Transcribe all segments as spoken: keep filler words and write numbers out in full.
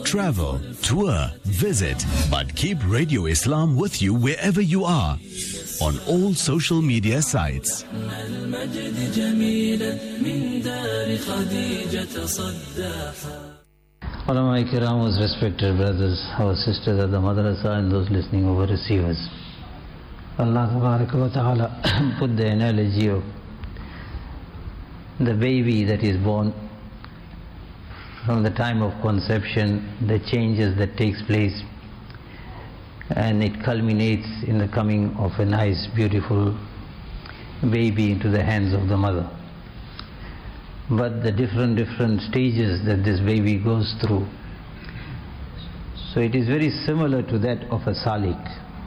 travel, tour, visit, but keep Radio Islam with you wherever you are. On all social media sites. Ulama Kiram, respected brothers, our sisters at the madrasa and those listening over receivers. Allah wa ta'ala put the analogy of the baby that is born from the time of conception, the changes that takes place, and it culminates in the coming of a nice, beautiful baby into the hands of the mother. But the different, different stages that this baby goes through. So it is very similar to that of a salik.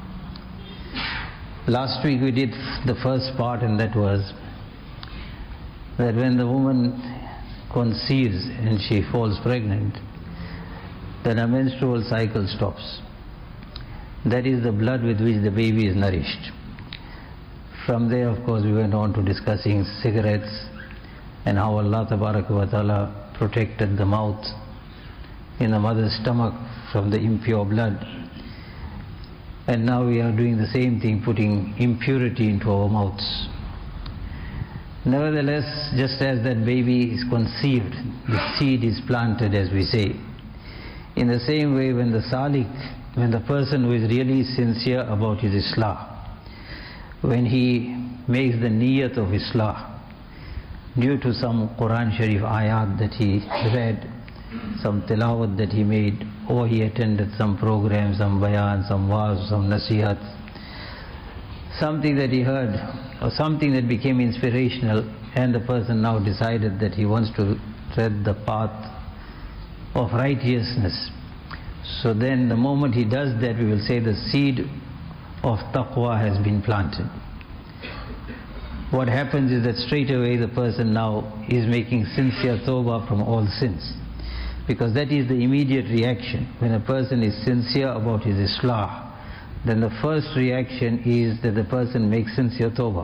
Last week we did the first part, and that was that when the woman conceives and she falls pregnant, then a menstrual cycle stops. That is the blood with which the baby is nourished. From there, of course, we went on to discussing cigarettes and how Allah Tabaraka wa Ta'ala protected the mouth in the mother's stomach from the impure blood. And now we are doing the same thing, putting impurity into our mouths. Nevertheless, just as that baby is conceived, the seed is planted, as we say. In the same way, when the salik, when the person who is really sincere about his islah, when he makes the niyat of islah, due to some Quran Sharif ayat that he read, some tilawat that he made, or he attended some program, some bayan, some waz, some nasihat, something that he heard, or something that became inspirational, and the person now decided that he wants to tread the path of righteousness. So then the moment he does that, we will say the seed of taqwa has been planted. What happens is that straight away the person now is making sincere tawbah from all sins. Because that is the immediate reaction. When a person is sincere about his islah, then the first reaction is that the person makes sincere tawbah.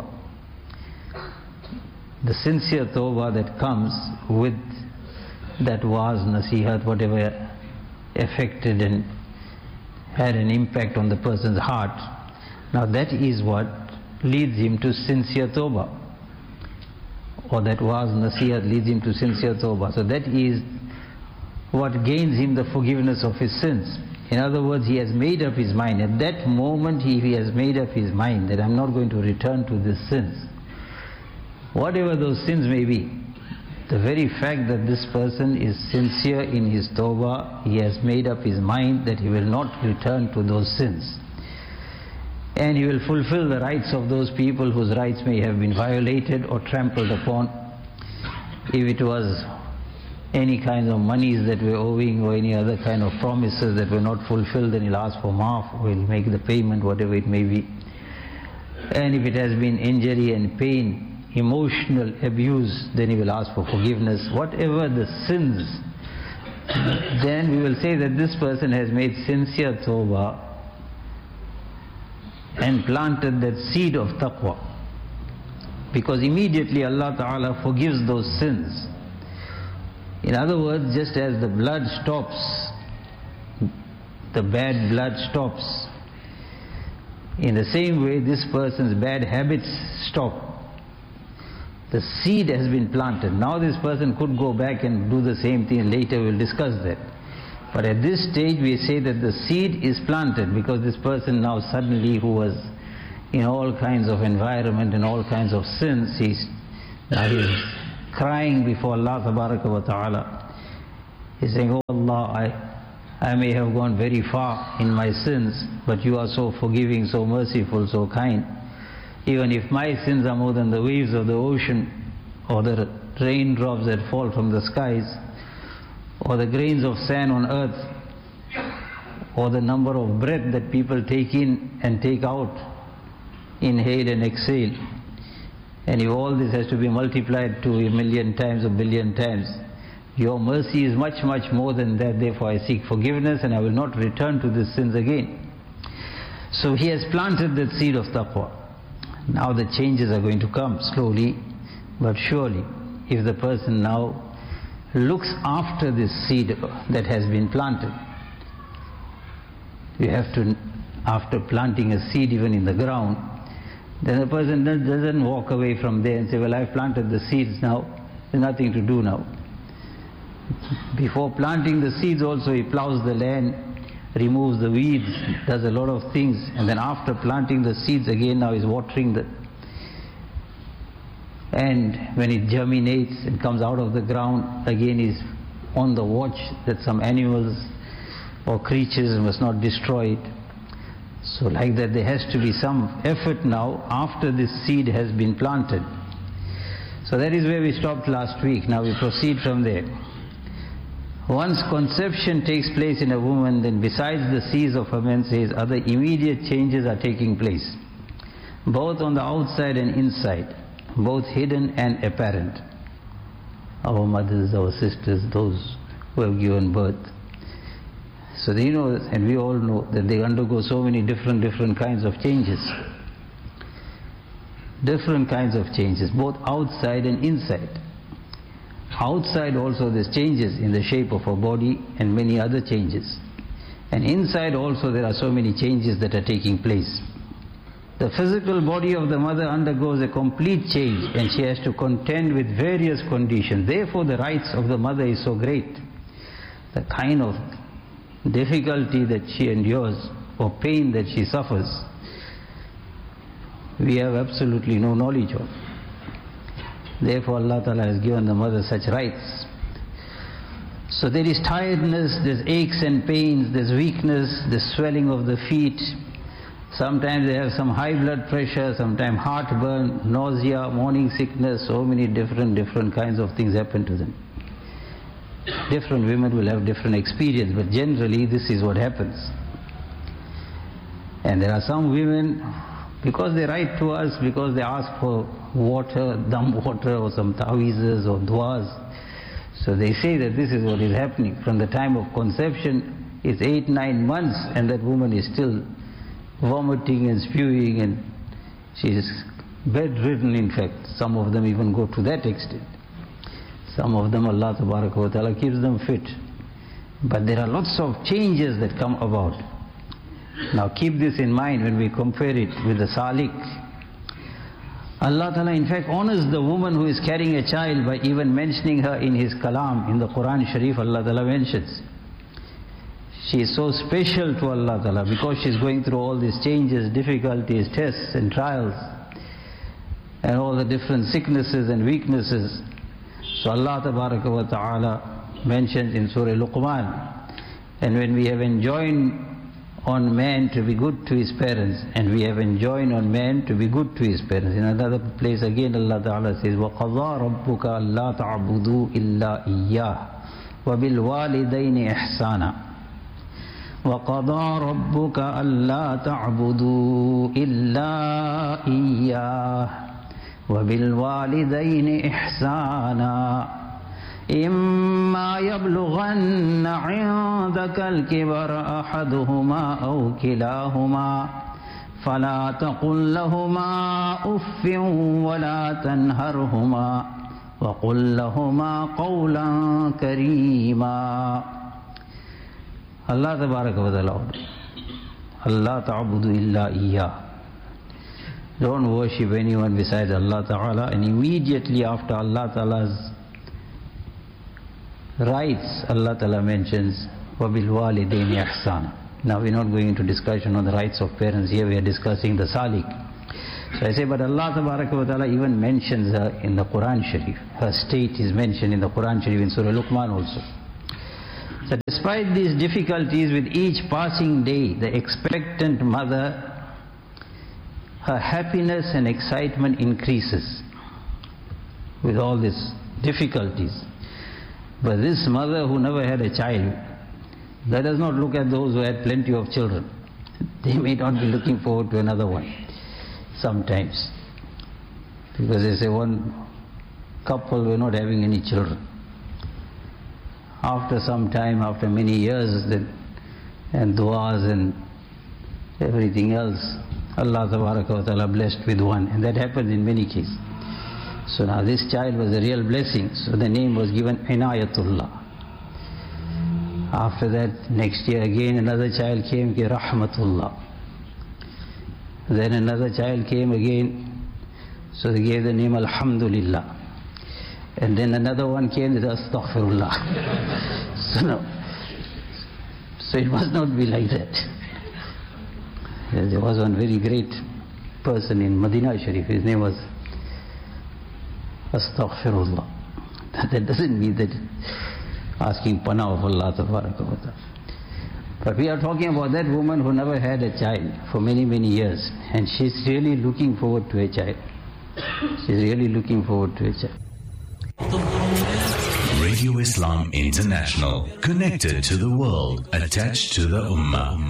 The sincere tawbah that comes with that was nasihat, whatever affected and had an impact on the person's heart. Now that is what leads him to sincere tawbah, or that was nasihat leads him to sincere tawbah. So that is what gains him the forgiveness of his sins. In other words, he has made up his mind. At that moment he, he has made up his mind that I'm not going to return to these sins. Whatever those sins may be, the very fact that this person is sincere in his tawbah, he has made up his mind that he will not return to those sins. And he will fulfill the rights of those people whose rights may have been violated or trampled upon. If it was any kind of monies that were owing or any other kind of promises that were not fulfilled, then he'll ask for maaf, or he'll make the payment, whatever it may be. And if it has been injury and pain, emotional abuse, then he will ask for forgiveness. Whatever the sins, then we will say that this person has made sincere tawbah and planted that seed of taqwa. Because immediately Allah Ta'ala forgives those sins. In other words, just as the blood stops, the bad blood stops, in the same way this person's bad habits stop. The seed has been planted. Now this person could go back and do the same thing. Later we'll discuss that. But at this stage we say that the seed is planted, because this person now suddenly, who was in all kinds of environment and all kinds of sins, he's, now he's crying before Allah Tabaraka wa Ta'ala. He's saying, oh Allah, I, I may have gone very far in my sins, but you are so forgiving, so merciful, so kind. Even if my sins are more than the waves of the ocean, or the raindrops that fall from the skies, or the grains of sand on earth, or the number of breath that people take in and take out, inhale and exhale, and if all this has to be multiplied to a million times, a billion times, your mercy is much, much more than that. Therefore I seek forgiveness and I will not return to these sins again. So he has planted that seed of taqwa. Now the changes are going to come slowly but surely. If the person now looks after this seed that has been planted, You have to, after planting a seed even in the ground, then the person doesn't walk away from there and say, well, I've planted the seeds now, there's nothing to do now. Before planting the seeds also he plows the land, removes the weeds, does a lot of things, and then after planting the seeds again now he's watering the, and when it germinates and comes out of the ground, again he's on the watch that some animals or creatures must not destroy it. So like that there has to be some effort now after this seed has been planted. So that is where we stopped last week. Now we proceed from there. Once conception takes place in a woman, then besides the seeds of her menses, other immediate changes are taking place, both on the outside and inside, both hidden and apparent. Our mothers, our sisters, those who have given birth. So they know, and we all know, that they undergo so many different, different kinds of changes. Different kinds of changes, both outside and inside. Outside also there's changes in the shape of her body and many other changes. And inside also there are so many changes that are taking place. The physical body of the mother undergoes a complete change and she has to contend with various conditions. Therefore the rights of the mother is so great. The kind of difficulty that she endures or pain that she suffers, we have absolutely no knowledge of. Therefore Allah Ta'ala has given the mother such rights. So there is tiredness, there's aches and pains, there's weakness, there's swelling of the feet. Sometimes they have some high blood pressure, sometimes heartburn, nausea, morning sickness, so many different, different kinds of things happen to them. Different women will have different experience, but generally this is what happens. And there are some women, because they write to us, because they ask for water, dam water or some ta'weezes or du'as, so they say that this is what is happening. From the time of conception, it's eight, nine months and that woman is still vomiting and spewing and she is bedridden. In fact, some of them even go to that extent. Some of them Allah Tabaraka wa Ta'ala keeps them fit. But there are lots of changes that come about. Now keep this in mind when we compare it with the Salik. Allah Ta'ala in fact honors the woman who is carrying a child by even mentioning her in His Kalam. In the Quran Sharif Allah Ta'ala mentions. She is so special to Allah Ta'ala because she is going through all these changes, difficulties, tests and trials and all the different sicknesses and weaknesses. So Allah Tabaraka wa Ta'ala mentions in Surah Luqman, and when we have enjoined on man to be good to his parents, and we have enjoined on man to be good to his parents. In another place again Allah Ta'ala says, وَقَضَى رَبُّكَ أَلَّا تَعْبُدُوا إِلَّا إِيَّاهُ وَبِالْوَالِدَيْنِ إِحْسَانًا وَقَضَى رَبُّكَ أَلَّا تَعْبُدُوا إِلَّا إِيَّاهُ وَبِالْوَالِدَيْنِ إِحْسَانًا إِمَّا يَبْلُغَنَّ عِندَكَ الْكِبَرَ أَحَدُهُمَا أَوْ كِلَاهُمَا فَلَا تَقُل لَّهُمَا أُفٍّ وَلَا تَنْهَرْهُمَا وَقُل لَّهُمَا قَوْلًا كَرِيمًا. Allah Tabaraka wa Ta'ala, Allah ta'budu illa iyyah. Don't worship anyone besides Allah Ta'ala. And immediately after Allah Ta'ala's rights, Allah Ta'ala mentions وَبِالْوَالِدَيْنِ إِحْسَانًا. Now we're not going into discussion on the rights of parents here, we are discussing the Salik. So I say, but Allah Tabaraka wa Ta'ala even mentions her in the Quran Sharif. Her state is mentioned in the Quran Sharif in Surah Luqman also. So despite these difficulties, with each passing day, the expectant mother, her happiness and excitement increases with all these difficulties. But this mother who never had a child, that does not look at those who had plenty of children. They may not be looking forward to another one sometimes, because they say one couple were not having any children. After some time, after many years, then, and du'as and everything else, Allah Tabaraka wa Ta'ala blessed with one, and that happened in many cases. So now this child was a real blessing, so the name was given Inayatullah. After that, next year again another child came, ki Rahmatullah. Then another child came again, so they gave the name Alhamdulillah. And then another one came, they said Astaghfirullah. So no. So it must not be like that. There was one very great person in Madinah Sharif, his name was Astaghfirullah. That doesn't mean that asking panah of Allah Tabaraka wa Ta'ala. But we are talking about that woman who never had a child for many, many years. And she's really looking forward to a child. She's really looking forward to a child. Radio Islam International, connected to the world, attached to the Ummah.